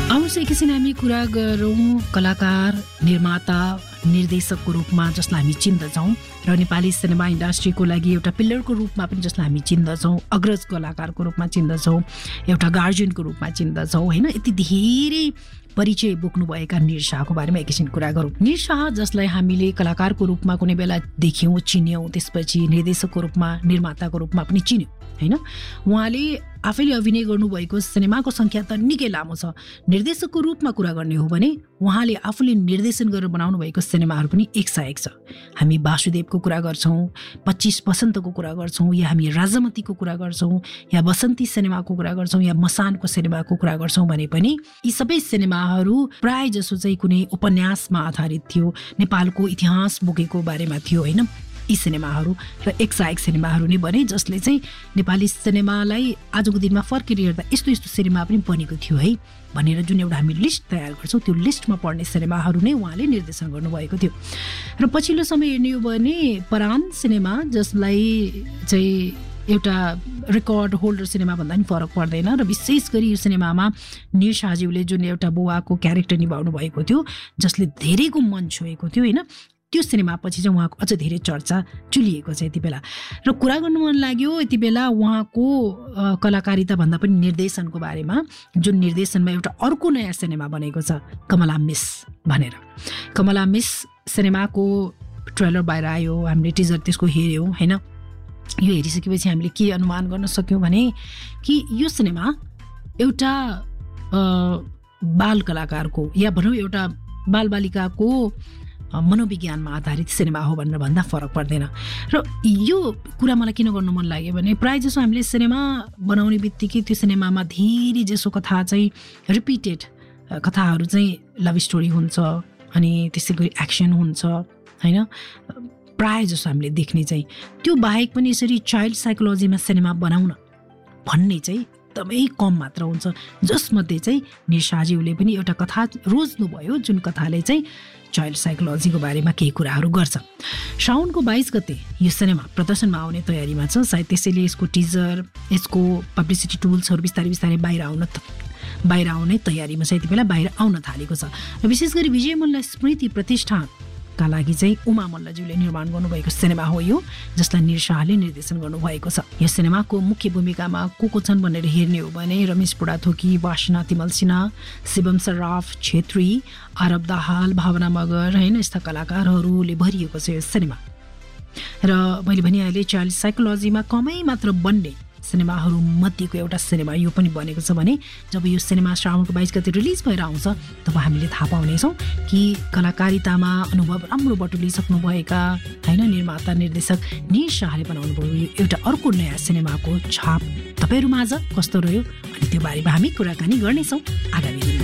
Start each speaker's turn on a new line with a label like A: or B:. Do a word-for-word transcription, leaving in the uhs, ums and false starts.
A: आउँछ एकैछिन हामी कुरा गरौँ कलाकार, निर्माता, निर्देशकको रूपमा जसलाई हामी चिन्दछौँ र नेपाली सिनेमा इन्डस्ट्रीको लागि एउटा पिल्लरको रूपमा पनि जसलाई हामी चिन्दछौँ, अग्रज कलाकारको रूपमा चिन्दछौँ, एउटा गार्जियनको रूपमा चिन्दछौँ होइन। यति धेरै परिचय बोक्नुभएका निर शाहको बारेमा एकैछिन कुरा गरौँ। निर शाह जसलाई हामीले कलाकारको रूपमा कुनै बेला देख्यौँ, चिन्यौँ, त्यसपछि निर्देशकको रूपमा, निर्माताको रूपमा पनि चिन्यौँ होइन। उहाँले आफैले अभिनय गर्नुभएको सिनेमाको सङ्ख्या त निकै लामो छ। निर्देशकको रूपमा कुरा गर्ने हो भने उहाँले आफूले निर्देशन गरेर बनाउनु भएको सिनेमाहरू पनि एक सय एक छ। हामी वासुदेवको कुरा गर्छौँ, पच्चिस वसन्तको कुरा गर्छौँ, या हामी राजामतीको कुरा गर्छौँ, या बसन्ती सिनेमाको कुरा गर्छौँ, या मसानको सिनेमाको कुरा गर्छौँ भने पनि यी सबै सिनेमाहरू प्राय जसो चाहिँ कुनै उपन्यासमा आधारित थियो, नेपालको इतिहास बोकेको बारेमा थियो होइन। यी सिनेमाहरू र एक सय एक सिनेमाहरू नै बने जसले चाहिँ नेपाली सिनेमालाई आजको दिनमा फर्केर हेर्दा यस्तो यस्तो सिनेमा पनि बनेको थियो है भनेर जुन एउटा हामी लिस्ट तयार गर्छौँ, त्यो लिस्टमा पर्ने सिनेमाहरू नै उहाँले निर्देशन गर्नुभएको थियो। र पछिल्लो समय हेर्ने हो भने परान सिनेमा जसलाई चाहिँ एउटा रेकर्ड होल्डर सिनेमा भन्दा पनि फरक पर्दैन र विशेष गरी यो सिनेमामा निर शाहज्यूले जुन एउटा बुवाको क्यारेक्टर निभाउनु भएको थियो जसले धेरैको मन छोएको थियो होइन, त्यो सिनेमापछि चाहिँ उहाँको अझ धेरै चर्चा चुलिएको छ यति बेला। र कुरा गर्नु मन लाग्यो यति बेला उहाँको कलाकारिता भन्दा पनि निर्देशनको बारेमा, जुन निर्देशनमा एउटा अर्को नयाँ सिनेमा बनेको छ कमला मिस भनेर। कमला मिस सिनेमाको ट्रेलर बाहिर आयो, हामीले टिजर त्यसको हेऱ्यौँ होइन। यो हेरिसकेपछि हामीले के अनुमान गर्न सक्यौँ भने कि यो सिनेमा एउटा बाल कलाकारको या भनौँ एउटा बालबालिकाको मनोविज्ञानमा आधारित सिनेमा हो भनेर भन्दा फरक पर्दैन। र यो कुरा मलाई किन गर्नु मन लाग्यो भने प्राय जसो हामीले सिनेमा बनाउने बित्तिकै त्यो सिनेमामा धेरै जसो कथा चाहिँ रिपिटेड कथाहरू चाहिँ लभ स्टोरी हुन्छ अनि त्यसै गरी एक्सन हुन्छ होइन, प्राय जसो हामीले देख्ने चाहिँ त्यो बाहेक पनि यसरी चाइल्ड साइकोलोजीमा सिनेमा बनाउन भन्ने चाहिँ एकदमै कम मात्र हुन्छ, जसमध्ये चाहिँ निर शाहज्यूले पनि एउटा कथा रोज्नुभयो जुन कथाले चाहिँ चाइल्ड साइकोलोजीको बारेमा केही कुराहरू गर्छ। साउनको बाइस गते यो सिनेमा प्रदर्शनमा आउने तयारीमा छ, सायद त्यसैले यसको टिजर, यसको पब्लिसिटी टुल्सहरू बिस्तारै बिस्तारै बाहिर आउन बाहिर आउने तयारीमा छ, यति बेला बाहिर आउन थालेको छ। र विशेष गरी विजय मल्ल स्मृति प्रतिष्ठानका लागि चाहिँ उमा मल्लज्यूले निर्माण गर्नुभएको सिनेमा हो यो, जसलाई निर शाहले निर्देशन गर्नुभएको छ। यो सिनेमाको मुख्य भूमिकामा को को छन् भनेर हेर्ने हो भने रमेश बुढाथोकी, वासना तिमल सिन्हा, शिवम सर्राफ छेत्री, आरब दाहाल, भावना मगर होइन, यस्ता कलाकारहरूले भरिएको छ यो सिनेमा। र मैले भनिहालेँ चाइल्ड साइकोलोजीमा कमै मात्र बन्ने सिनेमाहरू मध्येको एउटा सिनेमा यो पनि बनेको छ भने जब यो सिनेमा श्रावणको बाइस गते रिलिज भएर आउँछ तब हामीले थाहा पाउनेछौँ कि कलाकारितामा अनुभव राम्रो बटुलिसक्नुभएका होइन निर्माता निर्देशक निर शाहले बनाउनु भयो एउटा अर्को नयाँ सिनेमाको छाप तपाईँहरूमाझ कस्तो रह्यो अनि त्यो बारेमा हामी कुराकानी गर्नेछौँ आगामी दिनमा।